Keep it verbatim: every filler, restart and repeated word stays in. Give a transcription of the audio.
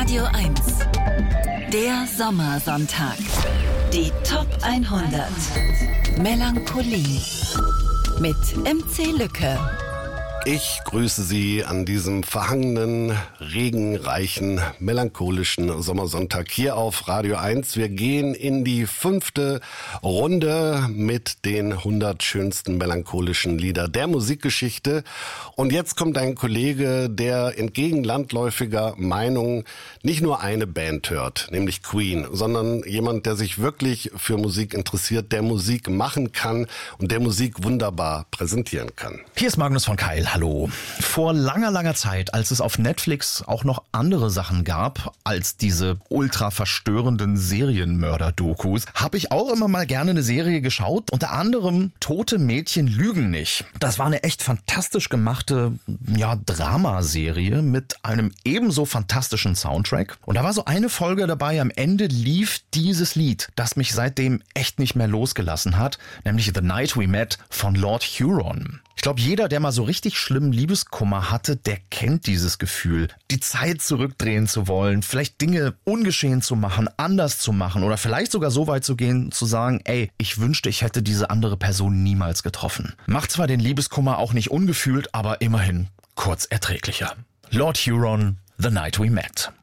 Radio eins. Der Sommersonntag. Die Top hundert. Melancholie. Mit M C Lücke. Ich grüße Sie an diesem verhangenen, regenreichen, melancholischen Sommersonntag hier auf Radio eins. Wir gehen in die fünfte Runde mit den hundert schönsten melancholischen Lieder der Musikgeschichte. Und jetzt kommt ein Kollege, der entgegen landläufiger Meinung nicht nur eine Band hört, nämlich Queen, sondern jemand, der sich wirklich für Musik interessiert, der Musik machen kann und der Musik wunderbar präsentieren kann. Hier ist Magnus von Keil. Hallo. Vor langer, langer Zeit, als es auf Netflix auch noch andere Sachen gab als diese ultra verstörenden Serienmörder-Dokus, habe ich auch immer mal gerne eine Serie geschaut. Unter anderem Tote Mädchen lügen nicht. Das war eine echt fantastisch gemachte, ja, Dramaserie mit einem ebenso fantastischen Soundtrack. Und da war so eine Folge dabei, am Ende lief dieses Lied, das mich seitdem echt nicht mehr losgelassen hat, nämlich The Night We Met von Lord Huron. Ich glaube, jeder, der mal so richtig schlimmen Liebeskummer hatte, der kennt dieses Gefühl, die Zeit zurückdrehen zu wollen, vielleicht Dinge ungeschehen zu machen, anders zu machen oder vielleicht sogar so weit zu gehen, zu sagen, ey, ich wünschte, ich hätte diese andere Person niemals getroffen. Macht zwar den Liebeskummer auch nicht ungefühlt, aber immerhin kurz erträglicher. Lord Huron, The Night We Met.